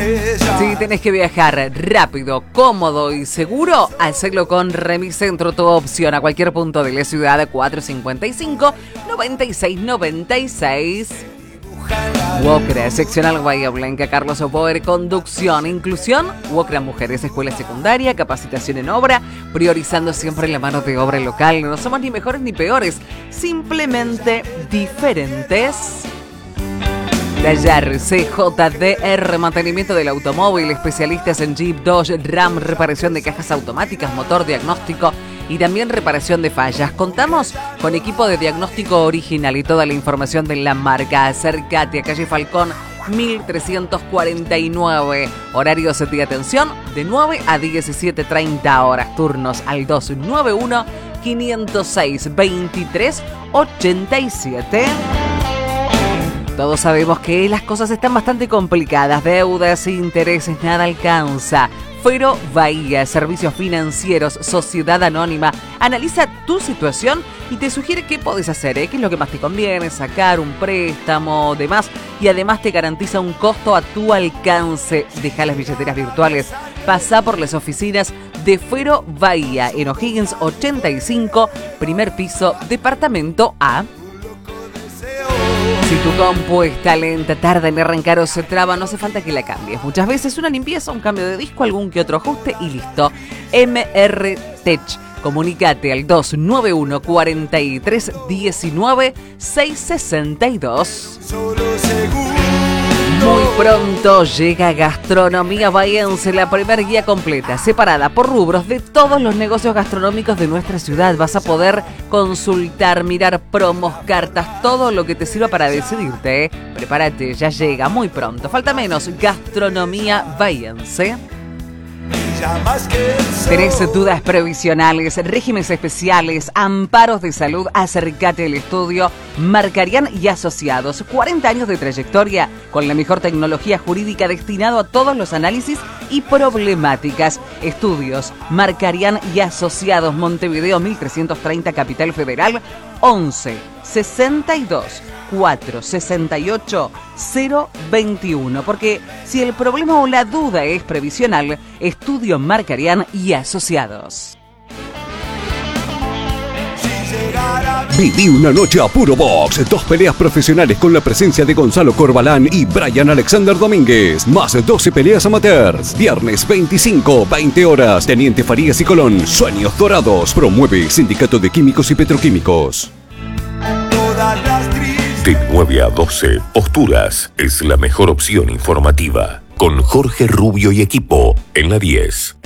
Si tenés que viajar rápido, cómodo y seguro, hacelo con Remicentro, tu opción a cualquier punto de la ciudad. 455-9696. Wocra, seccional Bahía Blanca, Carlos Boer, conducción, inclusión, Wocra Mujeres, escuela secundaria, capacitación en obra, priorizando siempre la mano de obra local. No somos ni mejores ni peores, simplemente diferentes. Dallar, CJDR, mantenimiento del automóvil, especialistas en Jeep, Dodge, Ram, reparación de cajas automáticas, motor diagnóstico y también reparación de fallas. Contamos con equipo de diagnóstico original y toda la información de la marca. Acércate a calle Falcón 1349. Horarios de atención de 9 a 17:30 horas. Turnos al 291 506 2387. Todos sabemos que las cosas están bastante complicadas, deudas, intereses, nada alcanza. Fero Bahía, servicios financieros, sociedad anónima, analiza tu situación y te sugiere qué podés hacer, qué es lo que más te conviene, sacar un préstamo, demás, y además te garantiza un costo a tu alcance. Deja las billeteras virtuales, pasa por las oficinas de Fero Bahía en O'Higgins 85, primer piso, departamento A. Si tu compu está lenta, tarda en arrancar o se traba, no hace falta que la cambies. Muchas veces una limpieza, un cambio de disco, algún que otro ajuste y listo. MR Tech. Comunícate al 291 43 19 662. Muy pronto llega Gastronomía Bahiense, la primer guía completa, separada por rubros de todos los negocios gastronómicos de nuestra ciudad. Vas a poder consultar, mirar promos, cartas, todo lo que te sirva para decidirte. Prepárate, ya llega muy pronto. Falta menos, Gastronomía Bahiense. ¿Tenés dudas previsionales, regímenes especiales, amparos de salud? Acércate al estudio Marcarian y Asociados. 40 años de trayectoria con la mejor tecnología jurídica destinado a todos los análisis y problemáticas. Estudios Marcarian y Asociados, Montevideo 1330, Capital Federal. 11 62 468 021. Porque si el problema o la duda es previsional, Estudio Marcarian y Asociados. Viví una noche a puro box. 2 peleas profesionales con la presencia de Gonzalo Corbalán y Brian Alexander Domínguez. Más 12 peleas amateurs. Viernes 25, 20 horas. Teniente Farías y Colón. Sueños Dorados. Promueve Sindicato de Químicos y Petroquímicos. De 9 a 12, Posturas es la mejor opción informativa. Con Jorge Rubio y equipo en la 10.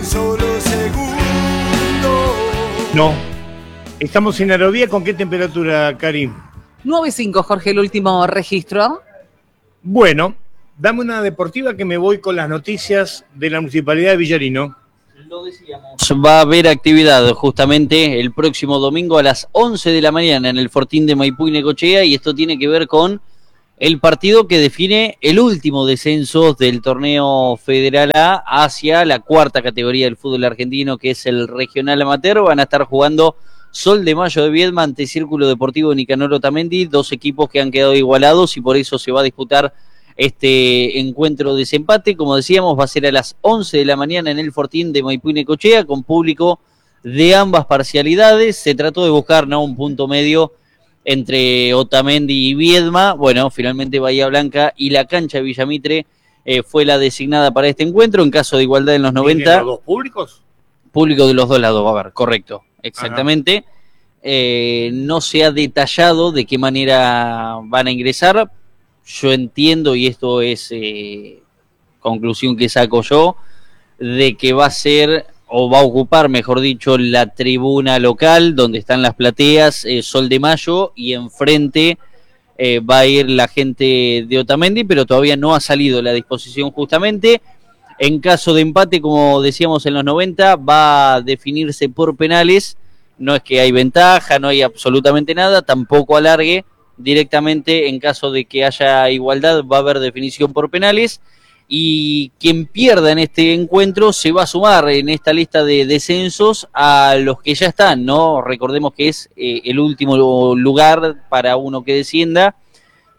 No. Estamos en Arovía. ¿Con qué temperatura, Karim? 9.5, Jorge, el último registro. Bueno, dame una deportiva que me voy con las noticias de la Municipalidad de Villarino. Lo decíamos, va a haber actividad justamente el próximo domingo a las 11 de la mañana en el Fortín de Maipú y Necochea, y esto tiene que ver con el partido que define el último descenso del torneo Federal A hacia la cuarta categoría del fútbol argentino, que es el regional amateur. Van a estar jugando Sol de Mayo de Viedma ante Círculo Deportivo Nicanor Otamendi, 2 equipos que han quedado igualados y por eso se va a disputar este encuentro de desempate. Como decíamos, va a ser a las 11 de la mañana en el Fortín de Maipú y Necochea, con público de ambas parcialidades. Se trató de buscar, ¿no?, un punto medio entre Otamendi y Viedma. Bueno, finalmente Bahía Blanca y la cancha de Villamitre fue la designada para este encuentro. En caso de igualdad en los 90... ¿Los dos públicos? Público de los dos lados, a ver, correcto, exactamente. No se ha detallado de qué manera van a ingresar. Yo entiendo, y esto es conclusión que saco yo, de que va a ser, o va a ocupar, mejor dicho, la tribuna local, donde están las plateas, Sol de Mayo, y enfrente va a ir la gente de Otamendi, pero todavía no ha salido la disposición justamente. En caso de empate, como decíamos en los 90, va a definirse por penales. No es que hay ventaja, no hay absolutamente nada, tampoco alargue. Directamente, en caso de que haya igualdad, va a haber definición por penales, y quien pierda en este encuentro se va a sumar en esta lista de descensos a los que ya están, ¿no? Recordemos que es el último lugar para uno que descienda.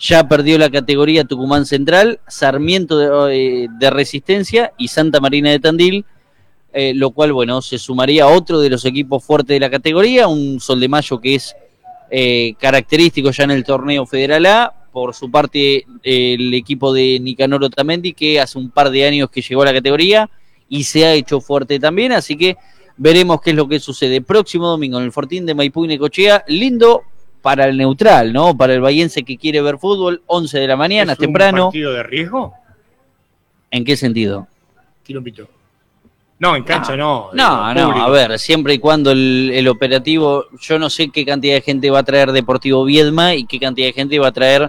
Ya perdió la categoría Tucumán Central, Sarmiento de Resistencia y Santa Marina de Tandil, lo cual, bueno, se sumaría a otro de los equipos fuertes de la categoría, un Sol de Mayo que es característico ya en el torneo Federal A. Por su parte, el equipo de Nicanor Otamendi, que hace un par de años que llegó a la categoría y se ha hecho fuerte también, así que veremos qué es lo que sucede. Próximo domingo en el Fortín de Maipú y Necochea, lindo para el neutral, ¿no? Para el bahiense que quiere ver fútbol, 11 de la mañana, ¿Es temprano. un partido de riesgo? ¿En qué sentido? Kilómetro. No, en cancha no. No, a ver, siempre y cuando el operativo, yo no sé qué cantidad de gente va a traer Deportivo Viedma y qué cantidad de gente va a traer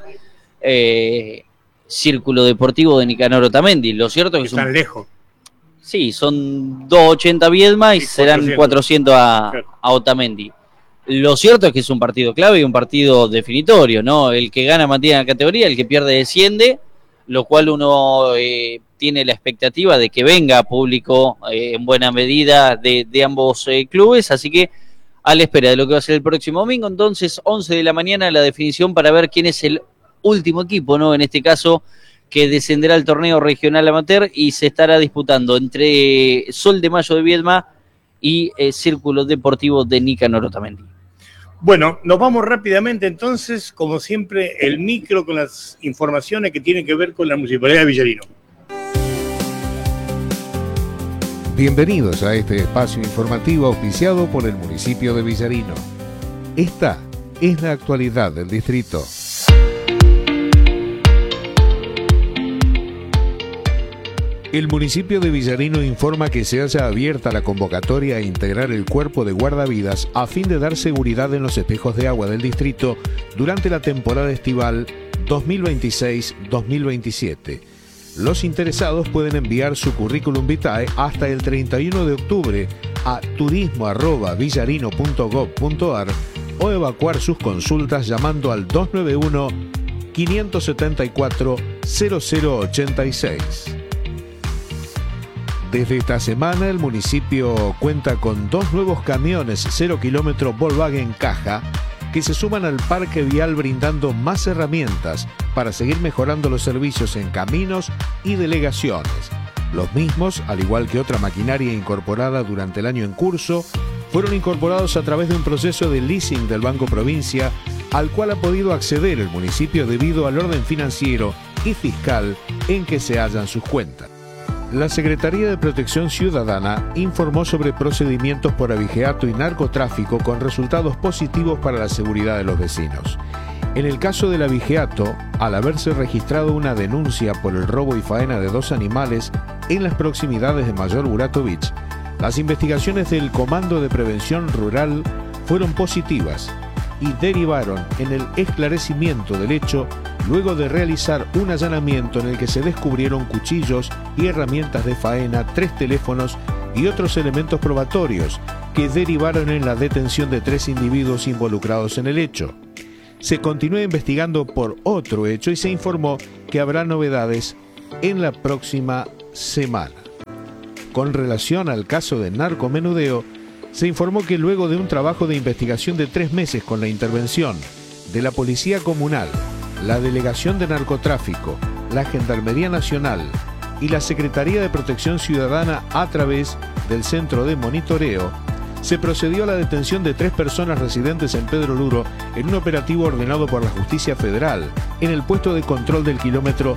Círculo Deportivo de Nicanor Otamendi. Lo cierto es que están lejos. Sí, son 280 Viedma y serán 400 a Otamendi. Lo cierto es que es un partido clave y un partido definitorio, ¿no? El que gana mantiene la categoría, el que pierde desciende, lo cual uno tiene la expectativa de que venga público en buena medida de ambos clubes, así que a la espera de lo que va a ser el próximo domingo. Entonces, 11 de la mañana la definición para ver quién es el último equipo, ¿no? En este caso, que descenderá al torneo regional amateur y se estará disputando entre Sol de Mayo de Viedma y Círculo Deportivo de Nicanor Otamendi. Bueno, nos vamos rápidamente entonces, como siempre, el micro con las informaciones que tienen que ver con la Municipalidad de Villarino. Bienvenidos a este espacio informativo auspiciado por el municipio de Villarino. Esta es la actualidad del distrito. El municipio de Villarino informa que se halla abierta la convocatoria a integrar el cuerpo de guardavidas a fin de dar seguridad en los espejos de agua del distrito durante la temporada estival 2026-2027. Los interesados pueden enviar su currículum vitae hasta el 31 de octubre a turismo@villarino.gov.ar o evacuar sus consultas llamando al 291-574-0086. Desde esta semana el municipio cuenta con 2 nuevos camiones 0 kilómetro Volkswagen Caja que se suman al parque vial brindando más herramientas para seguir mejorando los servicios en caminos y delegaciones. Los mismos, al igual que otra maquinaria incorporada durante el año en curso, fueron incorporados a través de un proceso de leasing del Banco Provincia al cual ha podido acceder el municipio debido al orden financiero y fiscal en que se hallan sus cuentas. La Secretaría de Protección Ciudadana informó sobre procedimientos por abigeato y narcotráfico con resultados positivos para la seguridad de los vecinos. En el caso del abigeato, al haberse registrado una denuncia por el robo y faena de 2 animales en las proximidades de Mayor Buratovich, las investigaciones del Comando de Prevención Rural fueron positivas y derivaron en el esclarecimiento del hecho luego de realizar un allanamiento en el que se descubrieron cuchillos y herramientas de faena, 3 teléfonos y otros elementos probatorios que derivaron en la detención de 3 individuos involucrados en el hecho. Se continúa investigando por otro hecho y se informó que habrá novedades en la próxima semana. Con relación al caso de narcomenudeo, se informó que luego de un trabajo de investigación de 3 meses con la intervención de la Policía Comunal, la Delegación de Narcotráfico, la Gendarmería Nacional y la Secretaría de Protección Ciudadana a través del Centro de Monitoreo, se procedió a la detención de 3 personas residentes en Pedro Luro en un operativo ordenado por la Justicia Federal en el puesto de control del kilómetro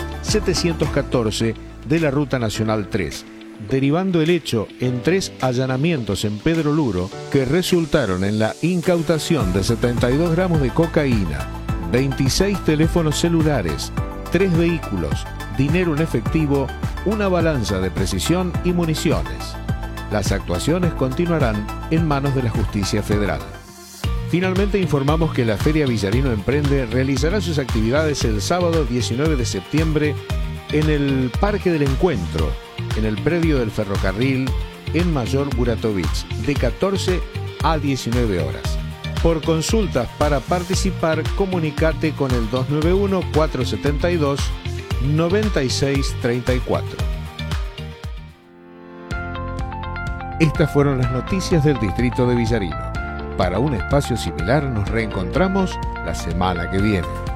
714 de la Ruta Nacional 3, derivando el hecho en 3 allanamientos en Pedro Luro que resultaron en la incautación de 72 gramos de cocaína, 26 teléfonos celulares, 3 vehículos, dinero en efectivo, una balanza de precisión y municiones. Las actuaciones continuarán en manos de la Justicia Federal. Finalmente informamos que la Feria Villarino Emprende realizará sus actividades el sábado 19 de septiembre en el Parque del Encuentro, en el predio del ferrocarril en Mayor Buratovich, de 14 a 19 horas. Por consultas para participar, comunicate con el 291-472-9634. Estas fueron las noticias del distrito de Villarino. Para un espacio similar nos reencontramos la semana que viene.